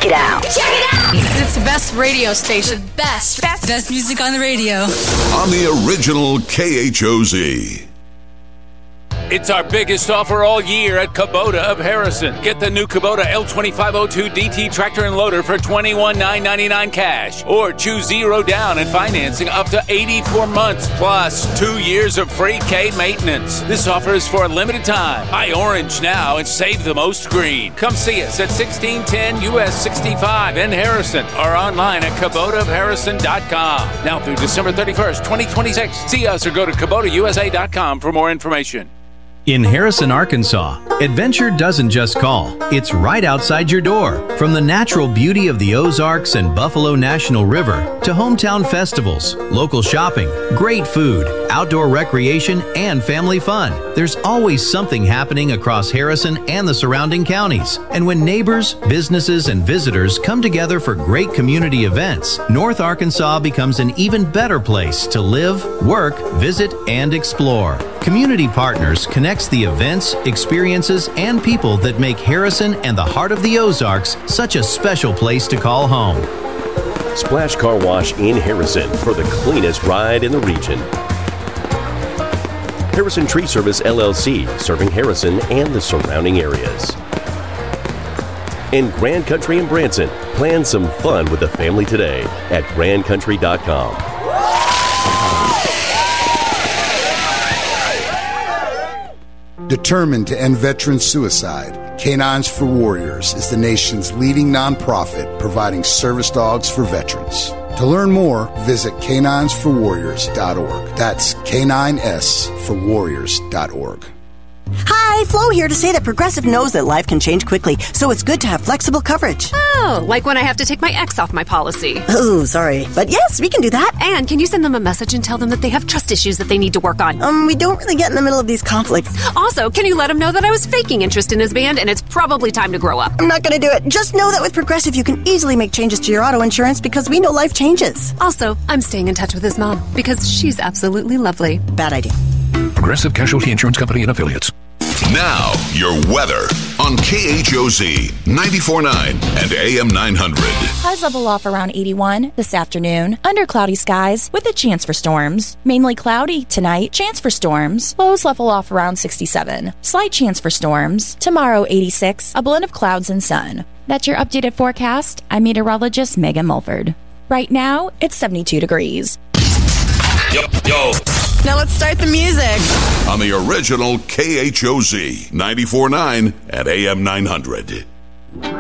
Check it out. Check it out! It's the best radio station. Best music on the radio. On the original KHOZ. It's our biggest offer all year at Kubota of Harrison. Get the new Kubota L2502 DT tractor and loader for $21,999 cash. Or choose 0 down and financing up to 84 months plus 2 years of free K maintenance. This offer is for a limited time. Buy orange now and save the most green. Come see us at 1610 US 65 in Harrison or online at KubotaofHarrison.com. Now through December 31st, 2026. See us or go to KubotaUSA.com for more information. In Harrison, Arkansas, adventure doesn't just call. It's right outside your door. From the natural beauty of the Ozarks and Buffalo National River to hometown festivals, local shopping, great food, outdoor recreation, and family fun, there's always something happening across Harrison and the surrounding counties. And when neighbors, businesses, and visitors come together for great community events, North Arkansas becomes an even better place to live, work, visit, and explore. Community Partners connects the events, experiences, and people that make Harrison and the heart of the Ozarks such a special place to call home. Splash Car Wash in Harrison for the cleanest ride in the region. Harrison Tree Service LLC, serving Harrison and the surrounding areas. And Grand Country in Branson. Plan some fun with the family today at grandcountry.com. Determined to end veteran suicide, Canines for Warriors is the nation's leading nonprofit providing service dogs for veterans. To learn more, visit caninesforwarriors.org. That's caninesforwarriors.org. Hi, Flo here to say that Progressive knows that life can change quickly, so it's good to have flexible coverage. Oh, like when I have to take my ex off my policy. Oh, sorry. But yes, we can do that. And can you send them a message and tell them that they have trust issues that they need to work on? We don't really get in the middle of these conflicts. Also, can you let him know that I was faking interest in his band and it's probably time to grow up? I'm not going to do it. Just know that with Progressive, you can easily make changes to your auto insurance because we know life changes. Also, I'm staying in touch with his mom because she's absolutely lovely. Bad idea. Progressive Casualty Insurance Company and Affiliates. Now, your weather on KHOZ 94.9 and AM 900. Highs level off around 81 this afternoon. Under cloudy skies with a chance for storms. Mainly cloudy tonight. Chance for storms. Lows level off around 67. Slight chance for storms. Tomorrow 86. A blend of clouds and sun. That's your updated forecast. I'm meteorologist Megan Mulford. Right now, it's 72 degrees. Yo. Now let's start the music. On the original KHOZ 94.9 at AM 900.